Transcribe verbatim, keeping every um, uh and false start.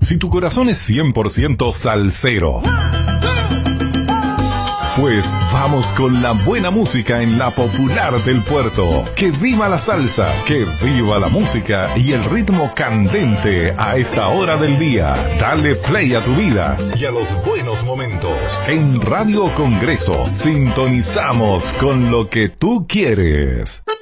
Si tu corazón es cien por ciento salsero, pues vamos con la buena música en la popular del puerto. ¡Que viva la salsa! ¡Que viva la música y el ritmo candente a esta hora del día! Dale play a tu vida y a los buenos momentos. En Radio Congreso sintonizamos con lo que tú quieres.